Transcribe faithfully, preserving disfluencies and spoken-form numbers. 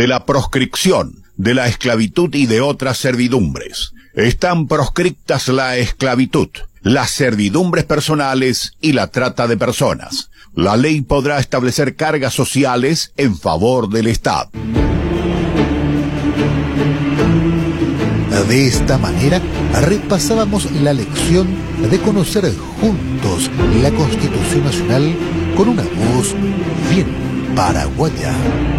de la proscripción, de la esclavitud y de otras servidumbres. Están proscriptas la esclavitud, las servidumbres personales y la trata de personas. La ley podrá establecer cargas sociales en favor del Estado. De esta manera, repasábamos la lección de conocer juntos la Constitución Nacional con una voz bien paraguaya.